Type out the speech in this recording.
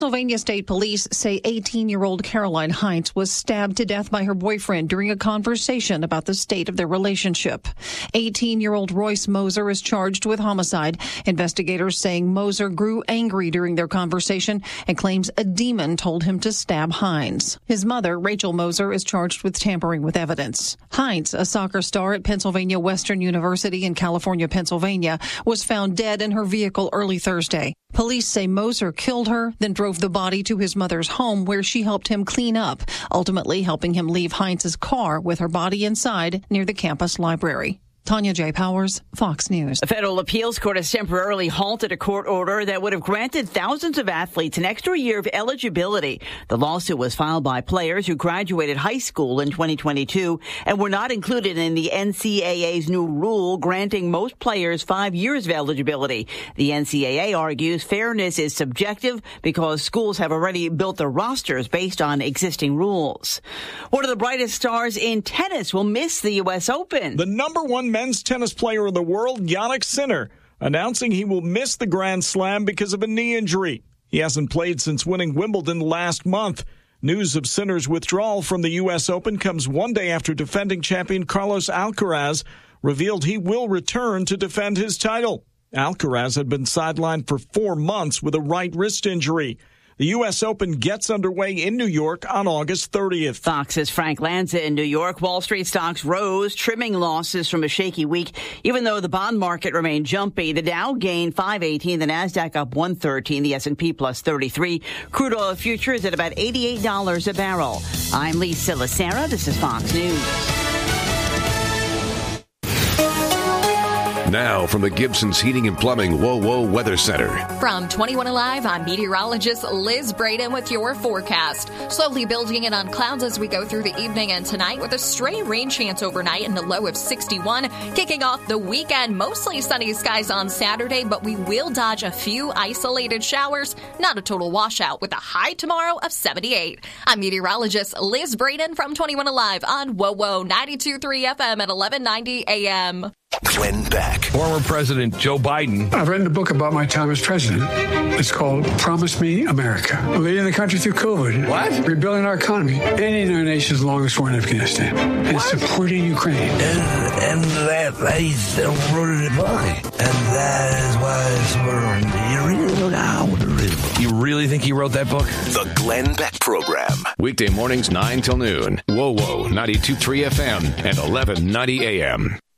Pennsylvania State Police say 18-year-old Caroline Heinz was stabbed to death by her boyfriend during a conversation about the state of their relationship. 18-year-old Royce Moser is charged with homicide. Investigators saying Moser grew angry during their conversation and claims a demon told him to stab Heinz. His mother, Rachel Moser, is charged with tampering with evidence. Heinz, a soccer star at Pennsylvania Western University in California, Pennsylvania, was found dead in her vehicle early Thursday. Police say Moser killed her, then drove the body to his mother's home where she helped him clean up, ultimately helping him leave Heinz's car with her body inside near the campus library. Tanya J. Powers, Fox News. A federal appeals court has temporarily halted a court order that would have granted thousands of athletes an extra year of eligibility. The lawsuit was filed by players who graduated high school in 2022 and were not included in the NCAA's new rule granting most players 5 years of eligibility. The NCAA argues fairness is subjective because schools have already built their rosters based on existing rules. One of the brightest stars in tennis will miss the U.S. Open. The number one men's tennis player in the world, Jannik Sinner, announcing he will miss the Grand Slam because of a knee injury. He hasn't played since winning Wimbledon last month. News of Sinner's withdrawal from the U.S. Open comes one day after defending champion Carlos Alcaraz revealed he will return to defend his title. Alcaraz had been sidelined for 4 months with a right wrist injury. The U.S. Open gets underway in New York on August 30th. Fox's Frank Lanza in New York. Wall Street stocks rose, trimming losses from a shaky week. Even though the bond market remained jumpy, the Dow gained 518, the Nasdaq up 113, the S&P plus 33. Crude oil futures at about $88 a barrel. I'm Lisa Lacera. This is Fox News. Now from the Gibson's Heating and Plumbing WOWO Weather Center. From 21 Alive, I'm meteorologist Liz Braden with your forecast. Slowly building in on clouds as we go through the evening and tonight with a stray rain chance overnight and a low of 61. Kicking off the weekend, mostly sunny skies on Saturday, but we will dodge a few isolated showers. Not a total washout with a high tomorrow of 78. I'm meteorologist Liz Braden from 21 Alive on WOWO 92.3 FM at 1190 AM. Glenn Beck. Former President Joe Biden. I've written a book about my time as president. It's called Promise Me America. Leading the country through COVID. What? Rebuilding our economy. Ending our nation's longest war in Afghanistan. And supporting Ukraine. And that is the word book. And that is why it's You really think he wrote that book? The Glenn Beck Program. Weekday mornings 9 till noon. WOWO 92.3 FM and 1190 AM.